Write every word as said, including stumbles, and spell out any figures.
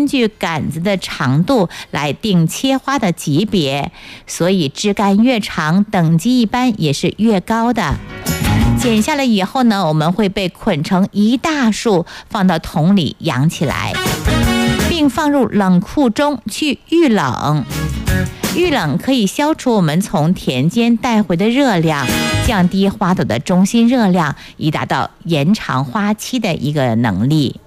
根据杆子的长度来定切花的级别，所以枝干越长，等级一般也是越高的。剪下来以后呢，我们会被捆成一大束，放到桶里养起来，并放入冷库中去预冷。预冷可以消除我们从田间带回的热量，降低花朵的中心热量，以达到延长花期的一个能力。